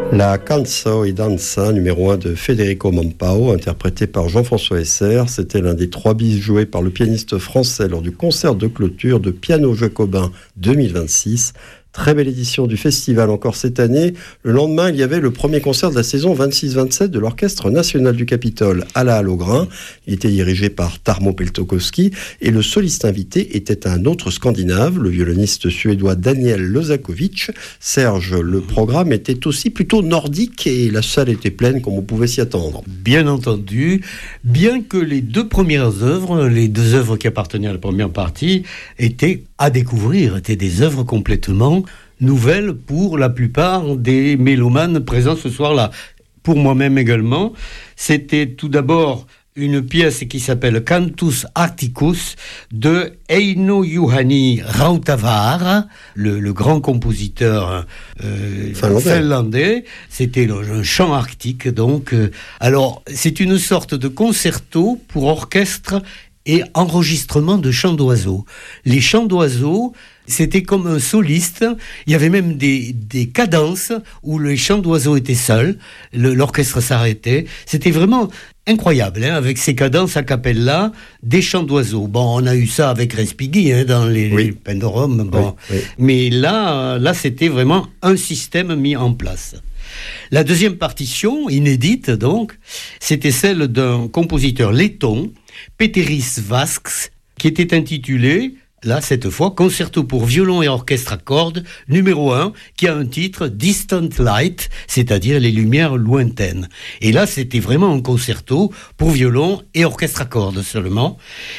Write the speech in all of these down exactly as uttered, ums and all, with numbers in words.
La Canção e Dança, numéro un de Federico Mampao, interprété par Jean-François Esser, c'était l'un des trois bis joués par le pianiste français lors du concert de clôture de Piano Jacobin deux mille vingt-six. Très belle édition du festival encore cette année. Le lendemain, il y avait le premier concert de la saison vingt-six vingt-sept de l'Orchestre National du Capitole à la Halle au Grain. Il était dirigé par Tarmo Peltokoski et le soliste invité était un autre Scandinave, le violoniste suédois Daniel Lozakovic. Serge, le programme était aussi plutôt nordique et la salle était pleine comme on pouvait s'y attendre. Bien entendu, bien que les deux premières œuvres, les deux œuvres qui appartenaient à la première partie, étaient à découvrir, étaient des œuvres complètement nouvelles pour la plupart des mélomanes présents ce soir-là. Pour moi-même également, c'était tout d'abord une pièce qui s'appelle Cantus Arcticus de Eino Juhani Rautavaara, le, le grand compositeur euh, finlandais. finlandais. C'était le, un chant arctique, donc. Euh, alors, c'est une sorte de concerto pour orchestre et enregistrement de chants d'oiseaux. Les chants d'oiseaux, c'était comme un soliste. Il y avait même des, des cadences où les chants d'oiseaux étaient seuls, le, l'orchestre s'arrêtait. C'était vraiment incroyable, hein, avec ces cadences a cappella, des chants d'oiseaux. Bon, on a eu ça avec Respighi, hein, dans les, oui. les Pendorum, bon. Oui, oui. Mais là, là, c'était vraiment un système mis en place. La deuxième partition, inédite donc, c'était celle d'un compositeur letton, Peteris Vasks, qui était intitulé, là cette fois, Concerto pour violon et orchestre à cordes, numéro un, qui a un titre Distant Light, c'est-à-dire les lumières lointaines. Et là, c'était vraiment un concerto pour violon et orchestre à cordes seulement.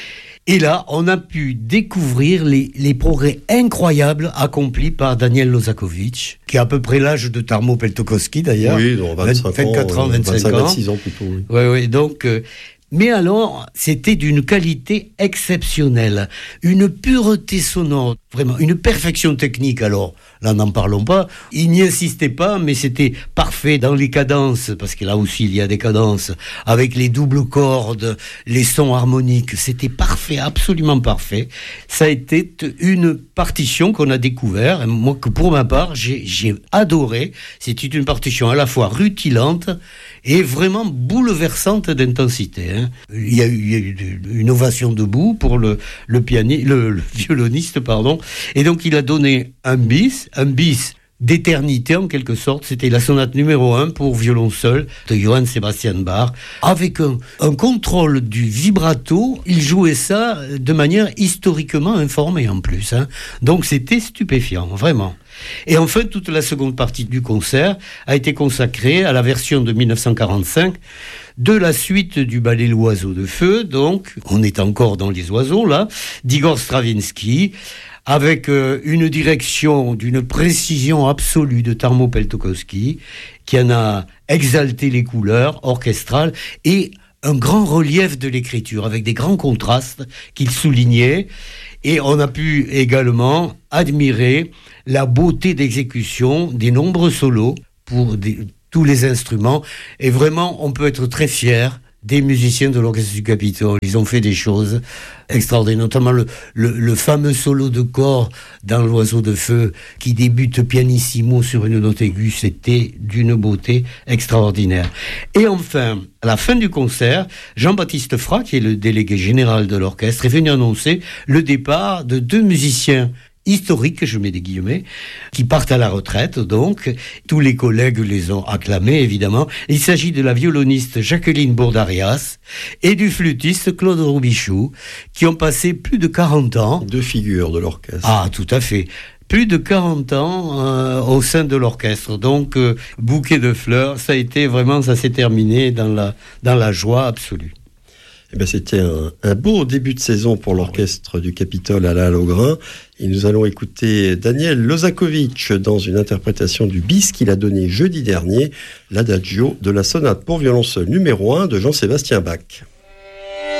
Et là, on a pu découvrir les, les progrès incroyables accomplis par Daniel Lozakovic, qui a à peu près l'âge de Tarmo Peltokoski d'ailleurs. Oui, donc vingt-cinq vingt-quatre ans, vingt-cinq vingt-cinq, ans. vingt-six ans plutôt. Oui, oui, oui donc... Euh, Mais alors, c'était d'une qualité exceptionnelle, une pureté sonore, vraiment, une perfection technique, alors, là, n'en parlons pas. Il n'y insistait pas, mais c'était parfait dans les cadences, parce que là aussi, il y a des cadences, avec les doubles cordes, les sons harmoniques, c'était parfait, absolument parfait. Ça a été une partition qu'on a découvert, moi, que pour ma part, j'ai, j'ai adoré. C'était une partition à la fois rutilante et vraiment bouleversante d'intensité, hein. Il y a eu, il y a eu une ovation debout pour le, le, piani, le, le violoniste, pardon. Et donc, il a donné un bis, un bis d'éternité, en quelque sorte. C'était la sonate numéro un pour violon seul de Johann Sebastian Bach. Avec un, un contrôle du vibrato, il jouait ça de manière historiquement informée, en plus, hein. Donc, c'était stupéfiant, vraiment. Et enfin, toute la seconde partie du concert a été consacrée à la version de dix-neuf cent quarante-cinq de la suite du ballet L'Oiseau de Feu, donc, on est encore dans les oiseaux, là, d'Igor Stravinsky, avec euh, une direction d'une précision absolue de Tarmo Peltokoski, qui en a exalté les couleurs orchestrales, et un grand relief de l'écriture, avec des grands contrastes qu'il soulignait, et on a pu également admirer la beauté d'exécution des nombreux solos pour des, tous les instruments, et vraiment, on peut être très fier des musiciens de l'Orchestre du Capitole. Ils ont fait des choses extraordinaires, notamment le, le, le fameux solo de corps dans L'Oiseau de Feu qui débute pianissimo sur une note aiguë. C'était d'une beauté extraordinaire. Et enfin, à la fin du concert, Jean-Baptiste Fra, qui est le délégué général de l'orchestre, est venu annoncer le départ de deux musiciens historiques, je mets des guillemets, qui partent à la retraite, donc. Tous les collègues les ont acclamés, évidemment. Il s'agit de la violoniste Jacqueline Bourdarias et du flûtiste Claude Robichou, qui ont passé plus de quarante ans. Deux figures de l'orchestre. Ah, tout à fait. Plus de quarante ans euh, au sein de l'orchestre. Donc, euh, bouquet de fleurs, ça a été vraiment, ça s'est terminé dans la, dans la joie absolue. Eh bien, c'était un, un beau début de saison pour l'orchestre du Capitole à la Halle au Grain. Et nous allons écouter Daniel Lozakovic dans une interprétation du bis qu'il a donné jeudi dernier, l'adagio de la sonate pour violon seul numéro un de Jean-Sébastien Bach.